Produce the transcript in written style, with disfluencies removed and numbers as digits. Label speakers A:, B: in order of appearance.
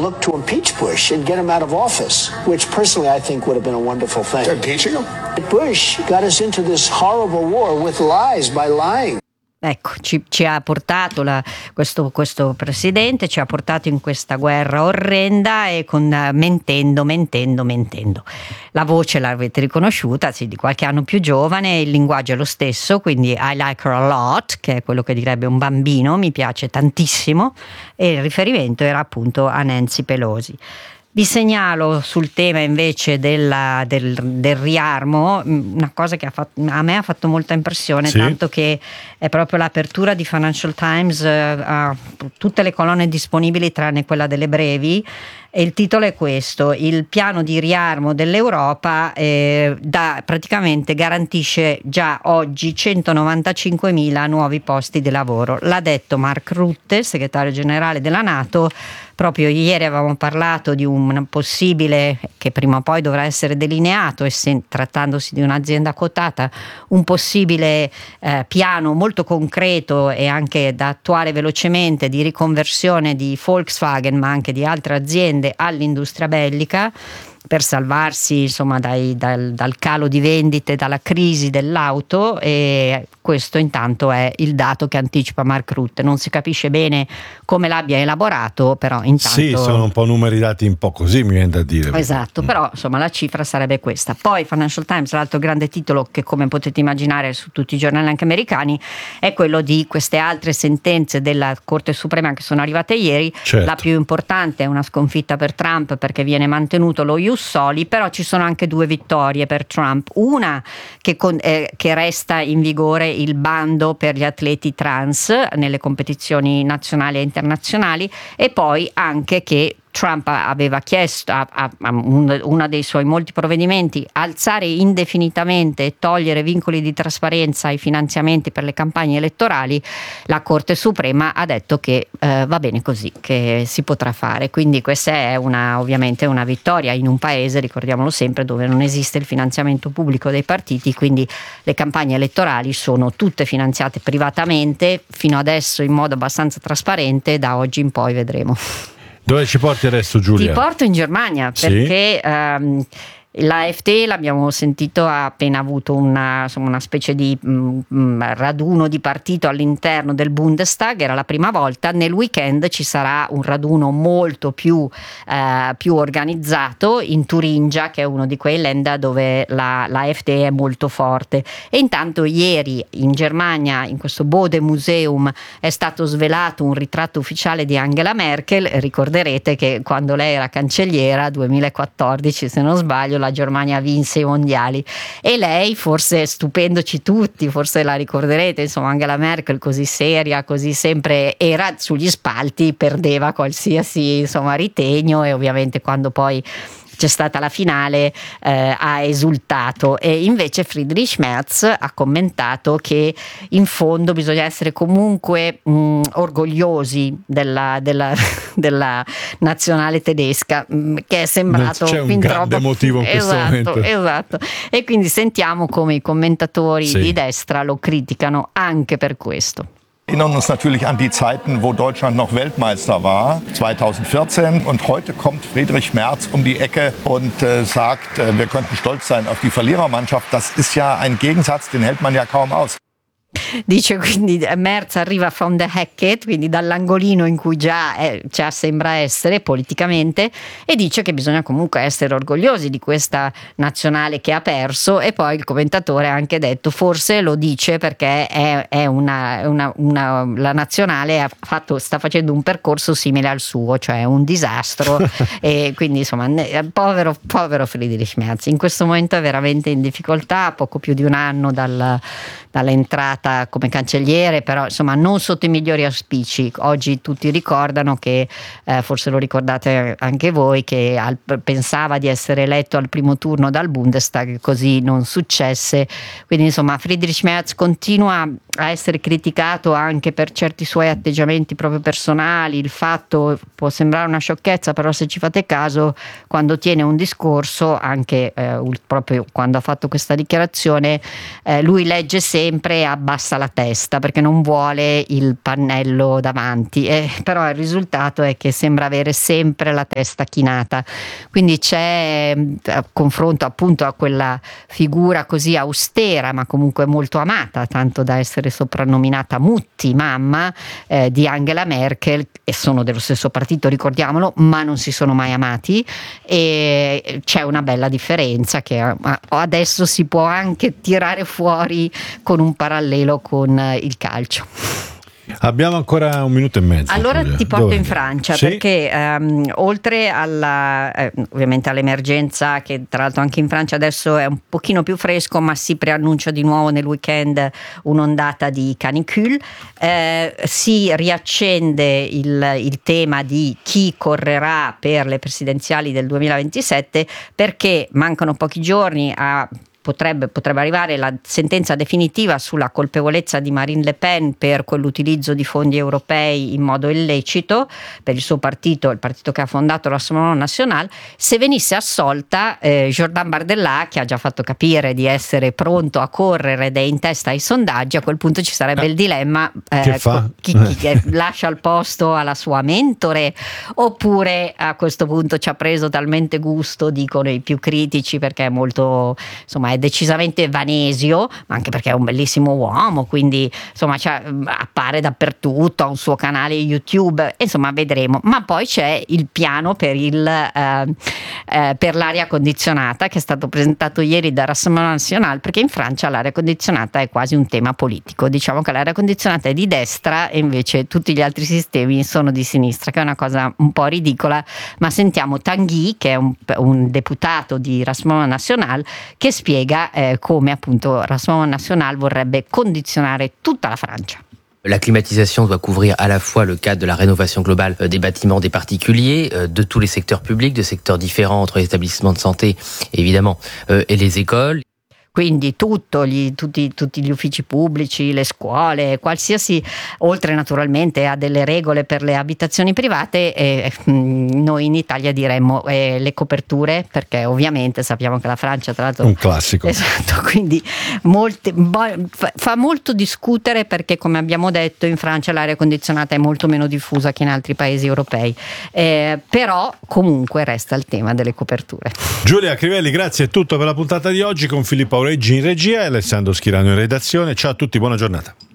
A: look to impeach Bush and get him out of office, which personally I think would have been a wonderful thing.
B: Impeaching him?
A: Bush got us into this horrible war with lies, by lying.
C: Ecco, ci ha portato questo presidente, ci ha portato in questa guerra orrenda e mentendo. La voce l'avete riconosciuta, sì, di qualche anno più giovane, il linguaggio è lo stesso, quindi I like her a lot, che è quello che direbbe un bambino, mi piace tantissimo, e il riferimento era appunto a Nancy Pelosi. Vi segnalo sul tema invece del riarmo una cosa che a me ha fatto molta impressione, sì. Tanto che è proprio l'apertura di Financial Times a tutte le colonne disponibili tranne quella delle brevi, e il titolo è questo: il piano di riarmo dell'Europa praticamente garantisce già oggi 195.000 nuovi posti di lavoro. L'ha detto Mark Rutte, segretario generale della NATO. Proprio ieri avevamo parlato di un possibile, che prima o poi dovrà essere delineato, trattandosi di un'azienda quotata, un possibile piano molto concreto e anche da attuare velocemente di riconversione di Volkswagen, ma anche di altre aziende, all'industria bellica, per salvarsi insomma dal calo di vendite, dalla crisi dell'auto. E questo intanto è il dato che anticipa Mark Rutte. Non si capisce bene come l'abbia elaborato, però intanto
D: sì, sono un po' numeri dati un po' così, mi viene da dire.
C: Esatto, però insomma la cifra sarebbe questa. Poi Financial Times, l'altro grande titolo che, come potete immaginare, su tutti i giornali anche americani, è quello di queste altre sentenze della Corte Suprema che sono arrivate ieri.
D: Certo.
C: La più importante è una sconfitta per Trump, perché viene mantenuto lo ius soli, però ci sono anche due vittorie per Trump. Una che resta in vigore il bando per gli atleti trans nelle competizioni nazionali e internazionali, e poi anche che Trump aveva chiesto a uno dei suoi molti provvedimenti, alzare indefinitamente e togliere vincoli di trasparenza ai finanziamenti per le campagne elettorali. La Corte Suprema ha detto che va bene così, che si potrà fare. Quindi questa è ovviamente una vittoria in un paese, ricordiamolo sempre, dove non esiste il finanziamento pubblico dei partiti, quindi le campagne elettorali sono tutte finanziate privatamente, fino adesso in modo abbastanza trasparente, da oggi in poi vedremo.
D: Dove ci porti adesso, Giulia?
C: Ti porto in Germania,
D: sì?
C: Perché l'AfD, l'abbiamo sentito, ha appena avuto una specie di raduno di partito all'interno del Bundestag. Era la prima volta. Nel weekend ci sarà un raduno molto più organizzato in Turingia, che è uno di quei länder dove l'AfD è molto forte. E intanto ieri in Germania, in questo Bode Museum, è stato svelato un ritratto ufficiale di Angela Merkel. Ricorderete che quando lei era cancelliera, 2014 se non sbaglio, la Germania vinse i mondiali, e lei, forse stupendoci tutti, forse la ricorderete, insomma, Angela Merkel così seria, così sempre era sugli spalti, perdeva qualsiasi ritegno, e ovviamente quando poi c'è stata la finale ha esultato. E invece Friedrich Merz ha commentato che in fondo bisogna essere comunque orgogliosi della nazionale tedesca, che è sembrato
D: c'è un
C: fin
D: grande
C: troppo
D: motivo in questo momento.
C: Esatto. E quindi sentiamo come i commentatori
D: sì.
C: di destra lo criticano anche per questo.
E: Wir erinnern uns natürlich an die Zeiten, wo Deutschland noch Weltmeister war, 2014. Und heute kommt Friedrich Merz um die Ecke und sagt, wir könnten stolz sein auf die Verlierermannschaft. Das ist ja ein Gegensatz, den hält man ja kaum aus.
C: Dice quindi Merz arriva from the Hackett, quindi dall'angolino in cui già sembra essere politicamente, e dice che bisogna comunque essere orgogliosi di questa nazionale che ha perso. E poi il commentatore ha anche detto forse lo dice perché la nazionale sta facendo un percorso simile al suo, cioè un disastro. E quindi insomma povero Friedrich Merz in questo momento è veramente in difficoltà, poco più di un anno dall'entrata come cancelliere, però insomma non sotto i migliori auspici. Oggi tutti ricordano che forse lo ricordate anche voi, che pensava di essere eletto al primo turno dal Bundestag, così non successe. Quindi insomma Friedrich Merz continua a essere criticato anche per certi suoi atteggiamenti proprio personali. Il fatto può sembrare una sciocchezza, però se ci fate caso, quando tiene un discorso, anche proprio quando ha fatto questa dichiarazione, lui legge sempre a bassa abbassa la testa perché non vuole il pannello davanti, però il risultato è che sembra avere sempre la testa chinata, quindi c'è a confronto appunto a quella figura così austera ma comunque molto amata, tanto da essere soprannominata Mutti, mamma, di Angela Merkel, e sono dello stesso partito, ricordiamolo, ma non si sono mai amati, e c'è una bella differenza che adesso si può anche tirare fuori con un parallelo con il calcio.
D: Abbiamo ancora 1 minuto e mezzo.
C: Allora
D: Giulia.
C: ti porto
D: Dove
C: in
D: andiamo?
C: Francia,
D: Sì?
C: perché oltre ovviamente all'emergenza, che tra l'altro anche in Francia adesso è un pochino più fresco, ma si preannuncia di nuovo nel weekend un'ondata di canicule, si riaccende il tema di chi correrà per le presidenziali del 2027, perché mancano pochi giorni potrebbe arrivare la sentenza definitiva sulla colpevolezza di Marine Le Pen per quell'utilizzo di fondi europei in modo illecito per il suo partito, il partito che ha fondato Rassemblement National. Se venisse assolta, Jordan Bardella, che ha già fatto capire di essere pronto a correre ed è in testa ai sondaggi, a quel punto ci sarebbe il dilemma,
D: che fa?
C: chi lascia il posto alla sua mentore, oppure a questo punto ci ha preso talmente gusto, dicono i più critici, perché è molto, insomma, è decisamente vanesio, ma anche perché è un bellissimo uomo, quindi insomma appare dappertutto, ha un suo canale YouTube, insomma vedremo. Ma poi c'è il piano per l'aria condizionata, che è stato presentato ieri da Rassemblement National, perché in Francia l'aria condizionata è quasi un tema politico. Diciamo che l'aria condizionata è di destra e invece tutti gli altri sistemi sono di sinistra, che è una cosa un po' ridicola. Ma sentiamo Tanguy, che è un deputato di Rassemblement National, che spiega come appunto Rassemblement National vorrebbe condizionare tutta la Francia.
B: La climatisation doit couvrir à la fois le cadre de la rénovation globale des bâtiments des particuliers, de tous les secteurs publics, de secteurs différents entre les établissements de santé évidemment et les écoles.
C: Quindi tutti gli uffici pubblici, le scuole, qualsiasi, oltre naturalmente a delle regole per le abitazioni private, noi in Italia diremmo le coperture, perché ovviamente sappiamo che la Francia, tra l'altro,
D: un classico.
C: Esatto, quindi fa molto discutere, perché come abbiamo detto in Francia l'aria condizionata è molto meno diffusa che in altri paesi europei, però comunque resta il tema delle coperture.
D: Giulia Crivelli, grazie, è tutto per la puntata di oggi, con Filippo Aureggi in regia e Alessandro Schirano in redazione. Ciao a tutti, buona giornata.